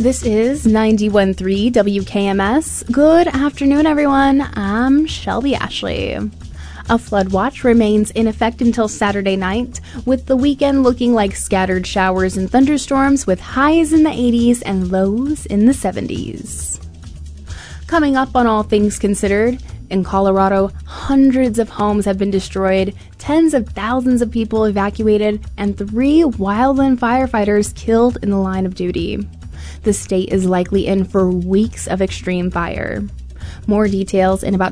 This is 91.3 WKMS. Good afternoon, everyone. I'm Shelby Ashley. A flood watch remains in effect until Saturday night, with the weekend looking like scattered showers and thunderstorms with highs in the 80s and lows in the 70s. Coming up on All Things Considered, in Colorado, hundreds of homes have been destroyed, tens of thousands of people evacuated, and 3 wildland firefighters killed in the line of duty. The state is likely in for weeks of extreme fire. More details in about